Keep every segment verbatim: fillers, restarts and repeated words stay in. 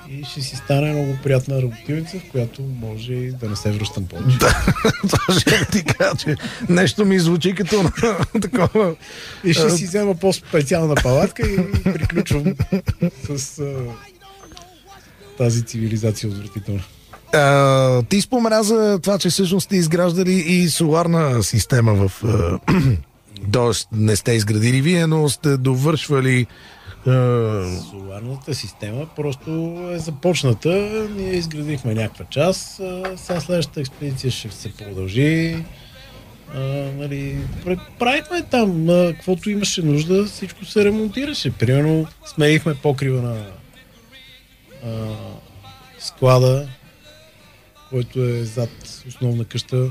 И ще си стане много приятна работилница, в която може и да не се връщам повече. Да, това ще ти кажа, че нещо ми звучи като такова. И ще си взема по-специална палатка и приключвам с а, тази цивилизация отвратителна. А, ти спомена за това, че всъщност сте изграждали и соларна система в... Тоест не сте изградили вие, но сте довършвали... Uh... Соларната система просто е започната. Ние изградихме някаква част. Сега следващата експедиция ще се продължи. А, нали, правихме там, каквото имаше нужда, всичко се ремонтираше. Примерно сменихме покрива на а, склада, който е зад основна къща.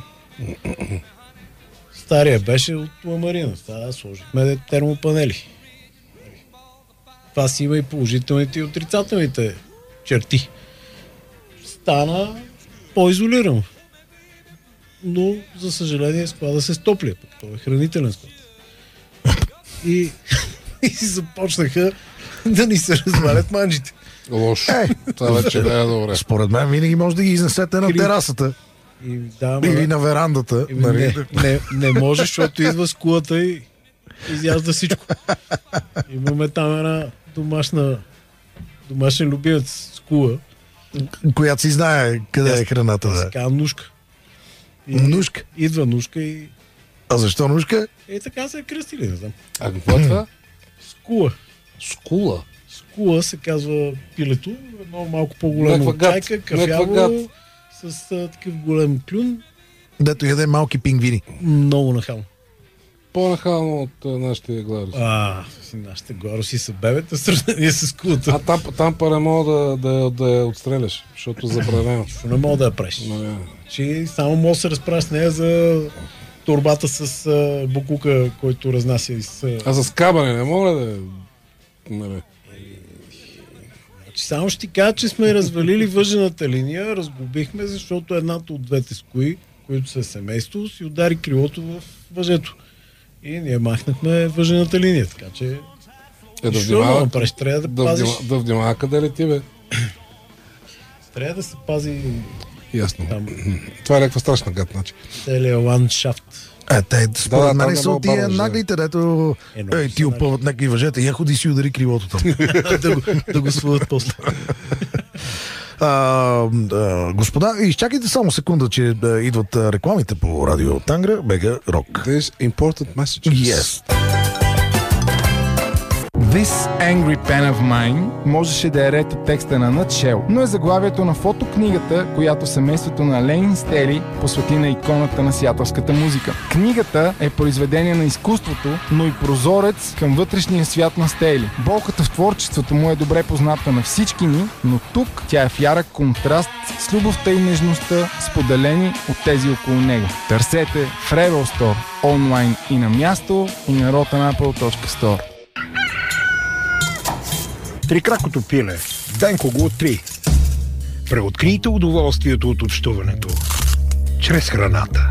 Стария беше от ламарина. Сега сложихме термопанели. Това си има и положителните и отрицателните черти. Стана по-изолирано. Но, за съжаление, склада се стопля. Това е хранителен склад. И, и започнаха да ни се развалят манджите. Лошо. Е, това вече не е добре. Според мен винаги може да ги изнесете на терасата. И, да, или ма, на верандата. И, не, не, не може, защото идва с кулата и изязда всичко. Имаме там една домашна домашен любимец с кула. Която си знае къде Тя, е храната. Да. Така, нушка. И, нушка? Идва нушка и... А защо нушка? И така се е кръстили, не знам. А какво е това? Скула. Скула? Скула се казва пилето. Едно малко по-голямо от чайка, кафяво, с а, такъв голям клюн. Дето яде малки пингвини. Много нахално. По-нахално от а, нашите гларуси. А, нашите гларуси са бебета в сравнение с кулата. А там, там па не мога да, да, да я отстреляш, защото забранено. Що не мога да я правиш. Но, yeah. Че само може да се разправя с нея за торбата с а, букука, който разнася из... А, а за скабане не мога да... Не, значи само ще ти кажа, че сме развалили въжената линия, разглобихме, защото едната от двете скои, които са семейство, си удари крилото в въжето. И ние махнахме въжената линия, така че... Е, да внимава, да правиш, трябва да, да пазиш... Внима, да внимава къде лети, бе. Трябва да се пази... Ясно. Там... Това е някаква страшна гад, значи. Целият ландшафт. Е, те, според да, мен да, са от тия наглите, дето е, е, ти опъват някакви въжета, я ходи си удари крилото там. да, го, да го свалят после. А, а, господа, изчакайте само секунда, че а, идват а, рекламите по радио Тангра, Бега Рок. There's important messages. Yes. This angry pen of mine можеше да е ред от текста на Nutshell, но е заглавието на фотокнигата, която семейството на Лейн Стели посвети на иконата на сиатълската музика. Книгата е произведение на изкуството, но и прозорец към вътрешния свят на Стели. Болката в творчеството му е добре позната на всички ни, но тук тя е в ярък контраст с любовта и нежността, споделени от тези около него. Търсете в Rebel Store, онлайн и на място, и на rotten apple точка store. Трикракото пиле. Денко го три. Преоткрийте удоволствието от общуването чрез храната.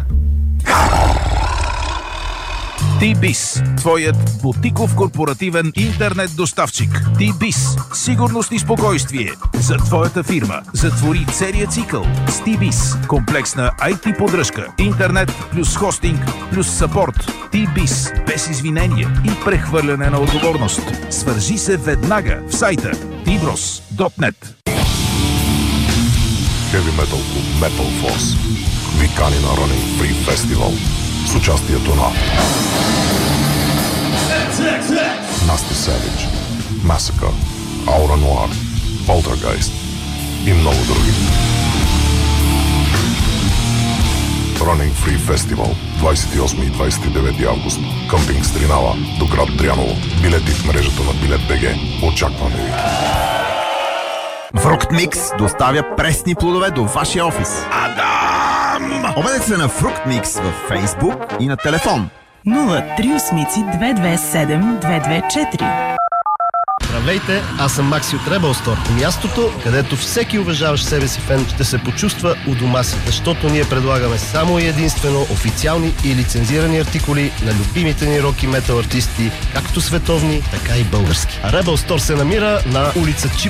T-Biz, твоят бутиков корпоративен интернет доставчик. T-Biz, сигурност и спокойствие за твоята фирма. Затвори целият цикъл с T-Biz. Комплексна ай ти поддръжка, интернет плюс хостинг плюс съпорт. T-Biz, без извинения и прехвърляне на отговорност. Свържи се веднага в сайта ти брос точка нет. Heavy Metal Club Metal Force викани на Running Free Festival с участието на Nasty Savage, Massacre, Aura Noir, Poltergeist и много други. Running Free Festival двадесет и осми и двадесет и девети август. Къмпинг Стринала до град Дряново. Билети в мрежата на Билет точка би джи. Очакваме ви. Фруктмикс доставя пресни плодове до вашия офис. Адам! Обадете се на Фруктмикс във Фейсбук и на телефон нула три осмици две две седем две две четири. Здравейте, аз съм Макси от Rebel Store. Мястото, където всеки уважаващ себе си фен ще се почувства у дома си, защото ние предлагаме само и единствено официални и лицензирани артикули на любимите ни рок и метал артисти, както световни, така и български. А Rebel Store се намира на улица Чип